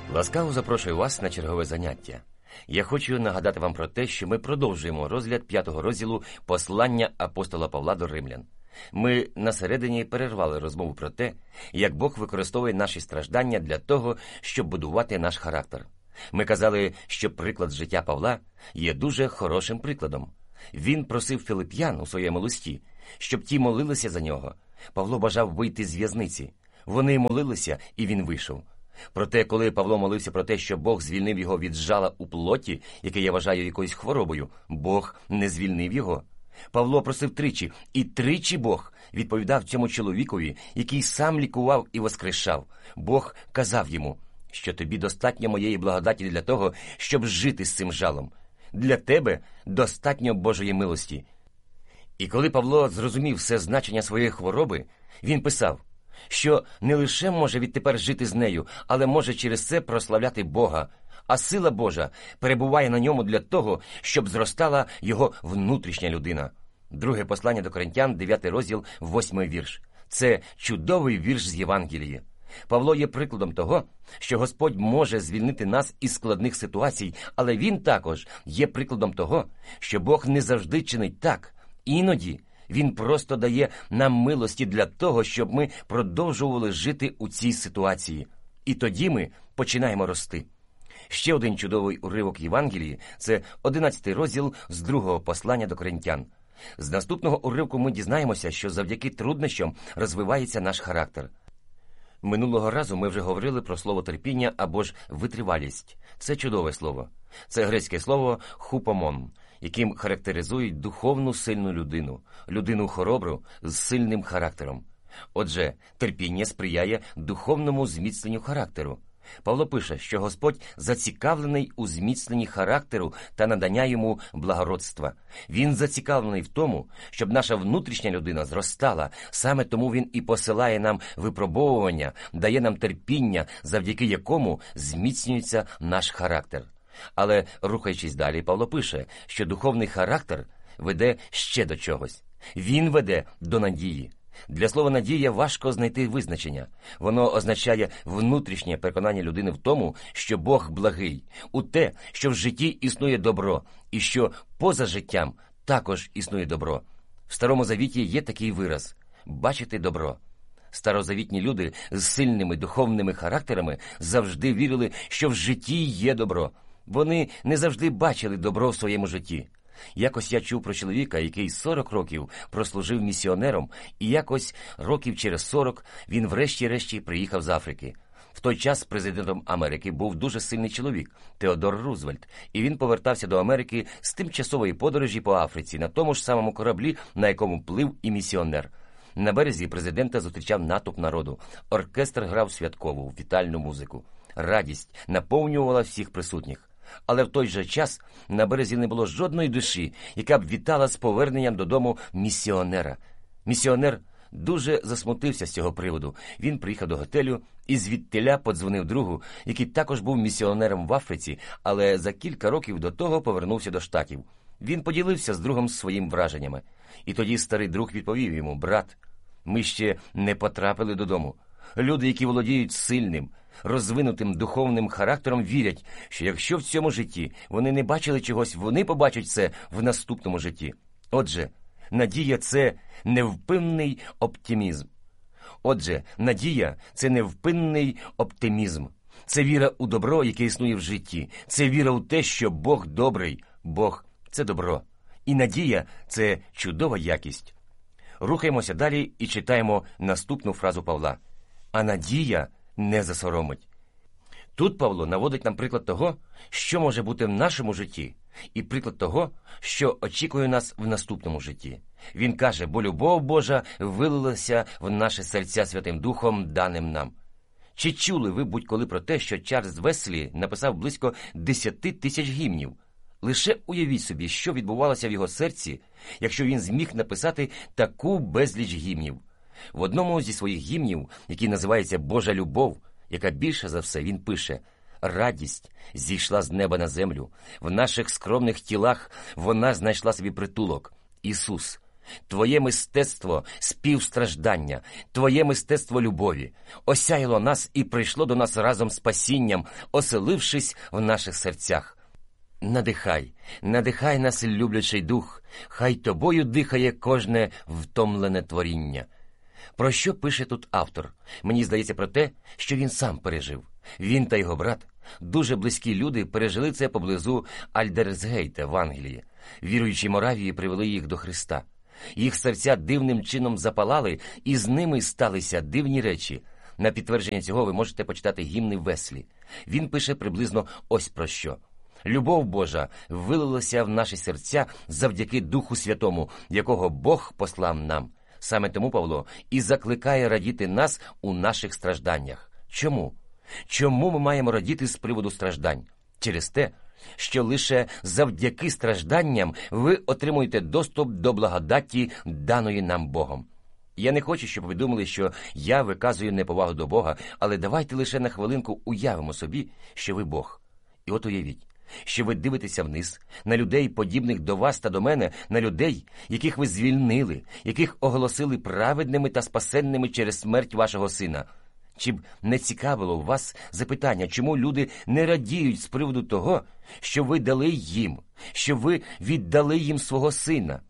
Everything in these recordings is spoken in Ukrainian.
Ласкаво запрошую вас на чергове заняття. Я хочу нагадати вам про те, що ми продовжуємо розгляд 5-го розділу послання апостола Павла до римлян. Ми на середині перервали розмову про те, як Бог використовує наші страждання для того, щоб будувати наш характер. Ми казали, що приклад життя Павла є дуже хорошим прикладом. Він просив філип'ян у своєму листі, щоб ті молилися за нього. Павло бажав вийти з в'язниці. Вони молилися, і він вийшов. Проте, коли Павло молився про те, що Бог звільнив його від жала у плоті, яке я вважаю якоюсь хворобою, Бог не звільнив його. Павло просив тричі, і тричі Бог відповідав цьому чоловікові, який сам лікував і воскрешав. Бог казав йому, що тобі достатньо моєї благодаті для того, щоб жити з цим жалом. Для тебе достатньо Божої милості. І коли Павло зрозумів все значення своєї хвороби, він писав, що не лише може відтепер жити з нею, але може через це прославляти Бога, а сила Божа перебуває на ньому для того, щоб зростала його внутрішня людина. Друге послання до Коринтян, 9 розділ, 8 вірш. Це чудовий вірш з Євангелії. Павло є прикладом того, що Господь може звільнити нас із складних ситуацій, але він також є прикладом того, що Бог не завжди чинить так. Іноді Він просто дає нам милості для того, щоб ми продовжували жити у цій ситуації. І тоді ми починаємо рости. Ще один чудовий уривок Євангелії – це 11 розділ з 2-го послання до Коринтян. З наступного уривку ми дізнаємося, що завдяки труднощам розвивається наш характер. Минулого разу ми вже говорили про слово терпіння або ж витривалість. Це чудове слово. Це грецьке слово «хупомон», яким характеризують духовну сильну людину, людину хоробру з сильним характером. Отже, терпіння сприяє духовному зміцненню характеру. Павло пише, що Господь зацікавлений у зміцненні характеру та надання йому благородства. Він зацікавлений в тому, щоб наша внутрішня людина зростала. Саме тому він і посилає нам випробовування, дає нам терпіння, завдяки якому зміцнюється наш характер. Але, рухаючись далі, Павло пише, що духовний характер веде ще до чогось. Він веде до надії. Для слова «надія» важко знайти визначення. Воно означає внутрішнє переконання людини в тому, що Бог благий, у те, що в житті існує добро, і що поза життям також існує добро. В Старому Завіті є такий вираз – «бачити добро». Старозавітні люди з сильними духовними характерами завжди вірили, що в житті є добро. Вони не завжди бачили добро в своєму житті. Якось я чув про чоловіка, який 40 років прослужив місіонером, і якось років через 40 він врешті-решті приїхав з Африки. В той час президентом Америки був дуже сильний чоловік – Теодор Рузвельт, і він повертався до Америки з тимчасової подорожі по Африці на тому ж самому кораблі, на якому плив і місіонер. На березі президента зустрічав натовп народу. Оркестр грав святкову, вітальну музику. Радість наповнювала всіх присутніх. Але в той же час на березі не було жодної душі, яка б вітала з поверненням додому місіонера. Місіонер дуже засмутився з цього приводу. Він приїхав до готелю і звідтиля подзвонив другу, який також був місіонером в Африці, але за кілька років до того повернувся до Штатів. Він поділився з другом своїм враженнями. І тоді старий друг відповів йому: «Брат, ми ще не потрапили додому. Люди, які володіють сильним, розвинутим духовним характером, вірять, що якщо в цьому житті вони не бачили чогось, вони побачать це в наступному житті». Отже, надія – це невпинний оптимізм. Це віра у добро, яке існує в житті. Це віра у те, що Бог добрий. Бог – це добро. І надія – це чудова якість. Рухаємося далі і читаємо наступну фразу Павла. «А надія не засоромить». Тут Павло наводить нам приклад того, що може бути в нашому житті, і приклад того, що очікує нас в наступному житті. Він каже: «Бо любов Божа вилилася в наші серця Святим Духом, даним нам». Чи чули ви будь-коли про те, що Чарльз Веслі написав близько 10 тисяч гімнів? Лише уявіть собі, що відбувалося в його серці, якщо він зміг написати таку безліч гімнів. В одному зі своїх гімнів, який називається «Божа любов», яка більше за все, він пише: «Радість зійшла з неба на землю, в наших скромних тілах вона знайшла собі притулок. Ісус, Твоє мистецтво співстраждання, Твоє мистецтво любові осяяло нас і прийшло до нас разом з спасінням, оселившись в наших серцях. Надихай нас, люблячий дух, хай тобою дихає кожне втомлене творіння. Про що пише тут автор? Мені здається про те, що він сам пережив. Він та його брат, дуже близькі люди, пережили це поблизу Альдерсгейта в Англії. Віруючі Моравії привели їх до Христа. Їх серця дивним чином запалали, і з ними сталися дивні речі. На підтвердження цього ви можете почитати гімни Веслі. Він пише приблизно ось про що. Любов Божа вилилася в наші серця завдяки Духу Святому, якого Бог послав нам. Саме тому Павло і закликає радіти нас у наших стражданнях. Чому? Чому ми маємо радіти з приводу страждань? Через те, що лише завдяки стражданням ви отримуєте доступ до благодаті, даної нам Богом. Я не хочу, щоб ви думали, що я виказую неповагу до Бога, але давайте лише на хвилинку уявимо собі, що ви Бог. І от уявіть, що ви дивитеся вниз, на людей, подібних до вас та до мене, на людей, яких ви звільнили, яких оголосили праведними та спасенними через смерть вашого сина. Чи б не цікавило вас запитання, чому люди не радіють з приводу того, що ви дали їм, що ви віддали їм свого сина?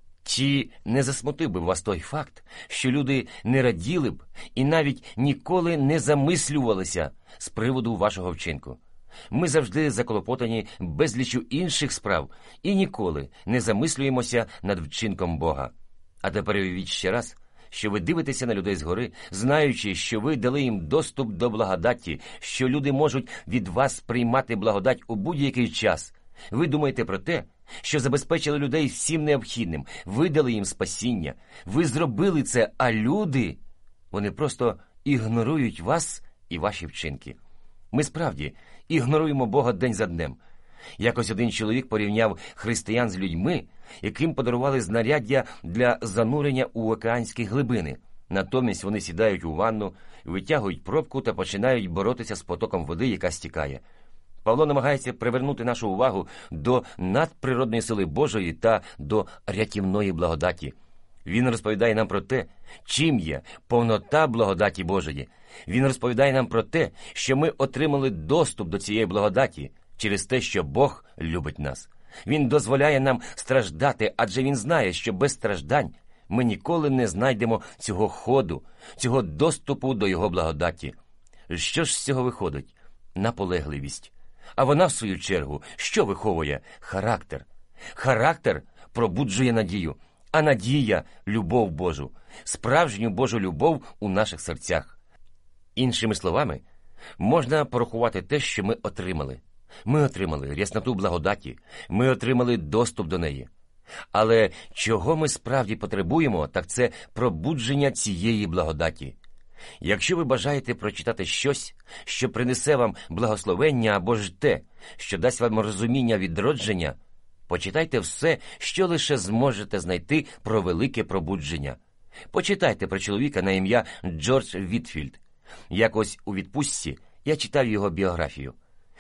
Чи не засмутив би вас той факт, що люди не раділи б і навіть ніколи не замислювалися з приводу вашого вчинку? Ми завжди заклопотані безліччю інших справ і ніколи не замислюємося над вчинком Бога. А тепер уявіть ще раз, що ви дивитеся на людей згори, знаючи, що ви дали їм доступ до благодаті, що люди можуть від вас приймати благодать у будь-який час. Ви думаєте про те, що забезпечили людей всім необхідним, ви дали їм спасіння, ви зробили це, а люди, вони просто ігнорують вас і ваші вчинки. Ми справді ігноруємо Бога день за днем. Якось один чоловік порівняв християн з людьми, яким подарували знаряддя для занурення у океанські глибини. Натомість вони сідають у ванну, витягують пробку та починають боротися з потоком води, яка стікає. Павло намагається привернути нашу увагу до надприродної сили Божої та до рятівної благодаті. Він розповідає нам про те, чим є повнота благодаті Божої. Він розповідає нам про те, що ми отримали доступ до цієї благодаті через те, що Бог любить нас. Він дозволяє нам страждати, адже він знає, що без страждань ми ніколи не знайдемо цього ходу, цього доступу до його благодаті. Що ж з цього виходить? Наполегливість. А вона, в свою чергу, що виховує? Характер. Характер пробуджує надію, а надія – любов Божу, справжню Божу любов у наших серцях. Іншими словами, можна порахувати те, що ми отримали. Ми отримали рясноту благодаті, ми отримали доступ до неї. Але чого ми справді потребуємо, так це пробудження цієї благодаті. Якщо ви бажаєте прочитати щось, що принесе вам благословення або ж те, що дасть вам розуміння відродження, почитайте все, що лише зможете знайти про велике пробудження. Почитайте про чоловіка на ім'я Джордж Вітфілд. Якось у відпустці я читав його біографію.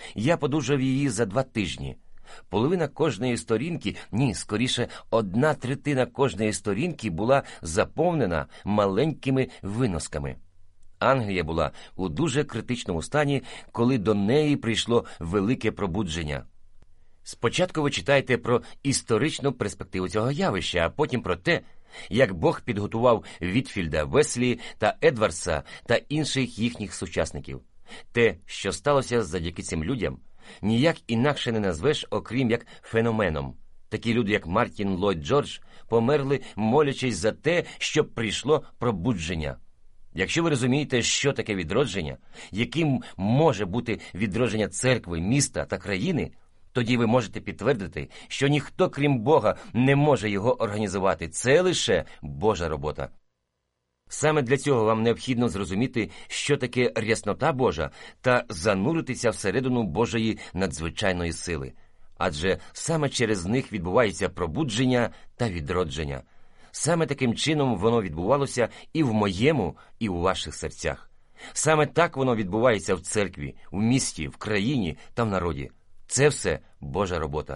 Я подужав її за 2 тижні. Половина кожної сторінки, скоріше, 1/3 кожної сторінки була заповнена маленькими виносками. Англія була у дуже критичному стані, коли до неї прийшло велике пробудження. Спочатку ви читаєте про історичну перспективу цього явища, а потім про те, як Бог підготував Вітфілда, Веслі та Едвардса та інших їхніх сучасників. Те, що сталося завдяки цим людям, ніяк інакше не назвеш, окрім як феноменом. Такі люди, як Мартін Ллойд Джордж, померли, молячись за те, щоб прийшло пробудження. Якщо ви розумієте, що таке відродження, яким може бути відродження церкви, міста та країни, тоді ви можете підтвердити, що ніхто, крім Бога, не може його організувати. Це лише Божа робота. Саме для цього вам необхідно зрозуміти, що таке ряснота Божа, та зануритися всередину Божої надзвичайної сили. Адже саме через них відбувається пробудження та відродження. Саме таким чином воно відбувалося і в моєму, і у ваших серцях. Саме так воно відбувається в церкві, в місті, в країні та в народі. Це все Божа робота.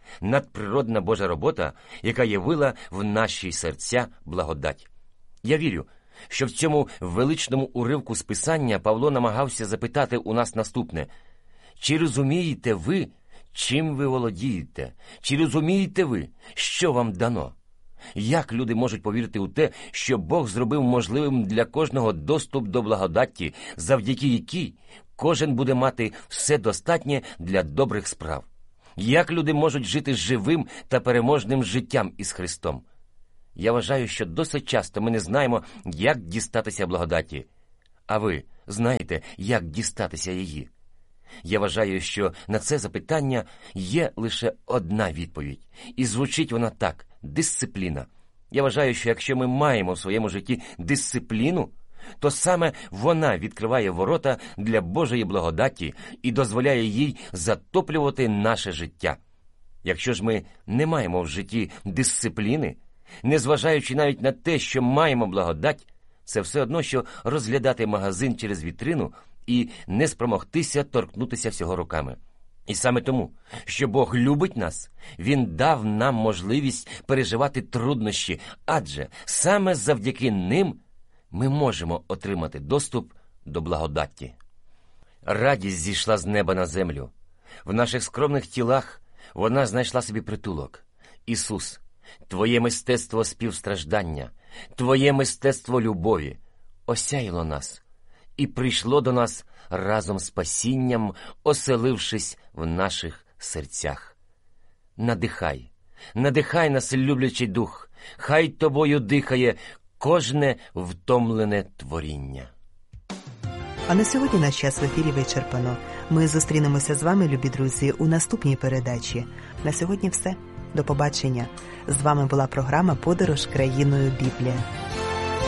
надприродна Божа робота, яка явила в наші серця благодать. Я вірю, що в цьому величному уривку з Писання Павло намагався запитати у нас наступне: чи розумієте ви, чим ви володієте? Чи розумієте ви, що вам дано? Як люди можуть повірити у те, що Бог зробив можливим для кожного доступ до благодаті, завдяки якій кожен буде мати все достатнє для добрих справ? Як люди можуть жити живим та переможним життям із Христом? Я вважаю, що досить часто ми не знаємо, як дістатися благодаті. А ви знаєте, як дістатися її? Я вважаю, що на це запитання є лише одна відповідь. І звучить вона так – дисципліна. Я вважаю, що якщо ми маємо в своєму житті дисципліну, то саме вона відкриває ворота для Божої благодаті і дозволяє їй затоплювати наше життя. Якщо ж ми не маємо в житті дисципліни, незважаючи навіть на те, що маємо благодать, це все одно, що розглядати магазин через вітрину і не спромогтися торкнутися всього руками. І саме тому, що Бог любить нас, Він дав нам можливість переживати труднощі, адже саме завдяки ним ми можемо отримати доступ до благодаті. Радість зійшла з неба на землю. В наших скромних тілах вона знайшла собі притулок. Ісус, Твоє мистецтво співстраждання, Твоє мистецтво любові осяяло нас і прийшло до нас разом з спасінням, оселившись в наших серцях. Надихай нас, люблячий дух, хай Тобою дихає кожне втомлене творіння. А на сьогодні наш час в ефірі вичерпано. Ми зустрінемося з вами, любі друзі, у наступній передачі. На сьогодні все. До побачення. З вами була програма «Подорож країною Біблія».